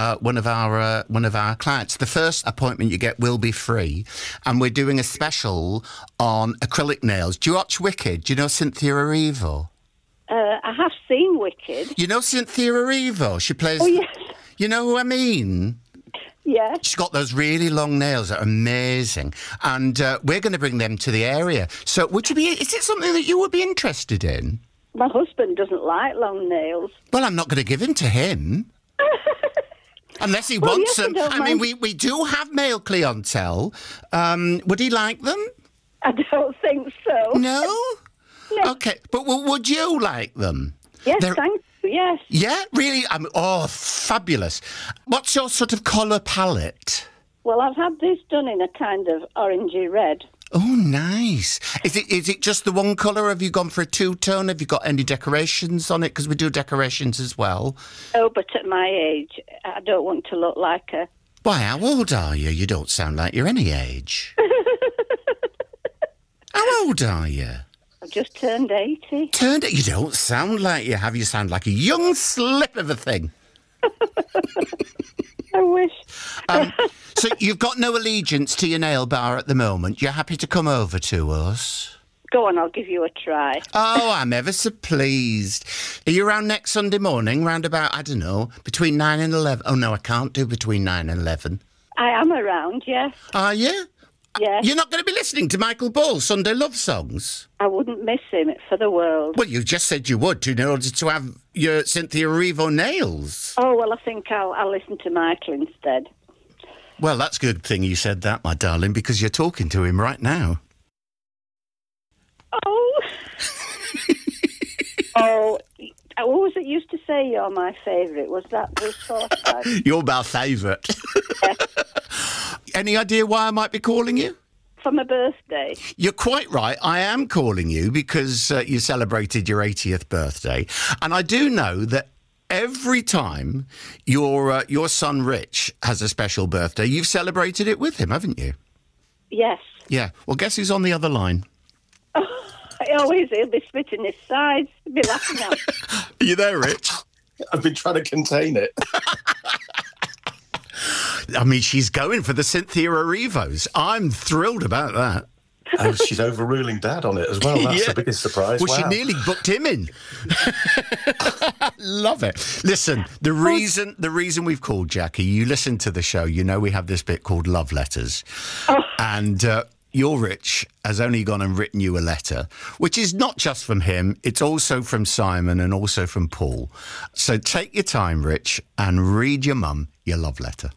one of our clients. The first appointment you get will be free, and we're doing a special on acrylic nails. Do you watch Wicked? Do you know Cynthia Erivo? I have seen Wicked. You know Cynthia Erivo? She plays... Oh, yes. You know who I mean? Yes. She's got those really long nails that are amazing. And we're going to bring them to the area. So is it something that you would be interested in? My husband doesn't like long nails. Well, I'm not going to give in to him. Unless he wants them. I mean, we do have male clientele. Would he like them? I don't think so. No? No. Okay, but would you like them? Yes, thank you, yes. Yeah, really? Fabulous. What's your sort of colour palette? Well, I've had this done in a kind of orangey red. Oh, nice. Is it just the one colour? Have you gone for a two-tone? Have you got any decorations on it? Because we do decorations as well. Oh, but at my age, I don't want to look like a... Why, how old are you? You don't sound like you're any age. How old are you? I've just turned 80. You don't sound like you have. You sound like a young slip of a thing. I wish. So you've got no allegiance to your nail bar at the moment. You're happy to come over to us? Go on, I'll give you a try. Oh, I'm ever so pleased. Are you around next Sunday morning, round about, I don't know, between 9 and 11? Oh, no, I can't do between 9 and 11. I am around, yes. Are you? Yes. You're not going to be listening to Michael Ball's Sunday Love Songs? I wouldn't miss him for the world. Well, you just said you would in order to have your Cynthia Erivo nails. Oh, well, I think I'll listen to Michael instead. Well, that's a good thing you said that, my darling, because you're talking to him right now. Oh. Oh, what was it used to say you're my favourite? Was that the source? You're my favourite. Yeah. Any idea why I might be calling you? For my birthday. You're quite right. I am calling you because you celebrated your 80th birthday. And I do know that every time your son Rich has a special birthday, you've celebrated it with him, haven't you? Yes. Yeah. Well, guess who's on the other line? He'll be spitting his sides. He'll be laughing at me. Are you there, Rich? I've been trying to contain it. I mean, she's going for the Cynthia Erivos. I'm thrilled about that. Oh, she's overruling Dad on it as well. That's the biggest surprise. Well, wow. She nearly booked him in. Love it. Listen, the reason we've called Jackie, you listen to the show, you know we have this bit called Love Letters. Oh. And your Rich has only gone and written you a letter, which is not just from him, it's also from Simon and also from Paul. So take your time, Rich, and read your mum your love letter.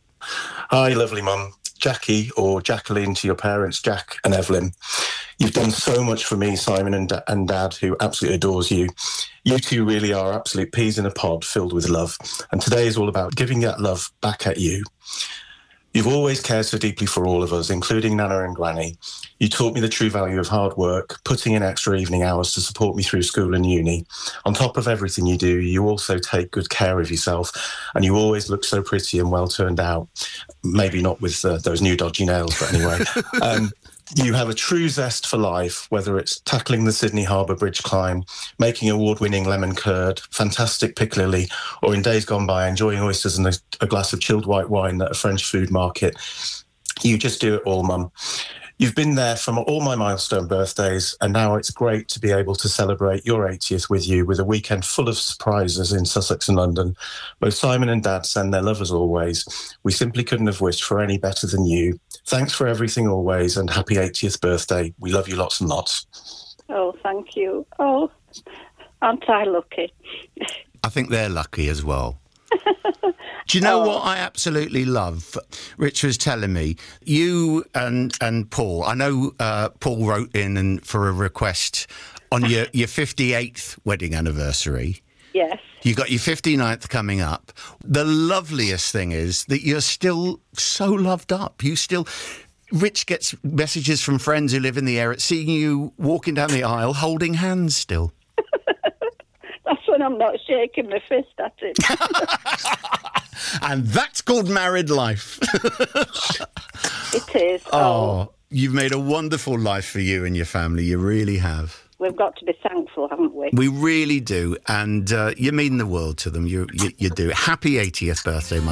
Hi, lovely Mum. Jackie, or Jacqueline to your parents, Jack and Evelyn. You've done so much for me, Simon and Dad, who absolutely adores you. You two really are absolute peas in a pod filled with love. And today is all about giving that love back at you. You've always cared so deeply for all of us, including Nana and Granny. You taught me the true value of hard work, putting in extra evening hours to support me through school and uni. On top of everything you do, you also take good care of yourself, and you always look so pretty and well turned out. Maybe not with those new dodgy nails, but anyway. You have a true zest for life, whether it's tackling the Sydney Harbour Bridge climb, making award-winning lemon curd, fantastic piccalilli, or in days gone by, enjoying oysters and a glass of chilled white wine at a French food market. You just do it all, Mum. You've been there from all my milestone birthdays, and now it's great to be able to celebrate your 80th with you with a weekend full of surprises in Sussex and London. Both Simon and Dad send their love as always. We simply couldn't have wished for any better than you. Thanks for everything always, and happy 80th birthday. We love you lots and lots. Oh, thank you. Oh, aren't I lucky? I think they're lucky as well. Do you know what I absolutely love? Rich was telling me, you and Paul, I know Paul wrote in for a request on your 58th wedding anniversary. Yes. You got your 59th coming up. The loveliest thing is that you're still so loved up. Rich gets messages from friends who live in the area seeing you walking down the aisle holding hands still. That's when I'm not shaking my fist at it. And that's called married life. It is. Oh, you've made a wonderful life for you and your family. You really have. We've got to be thankful, haven't we? We really do. And you mean the world to them. You do. Happy 80th birthday, my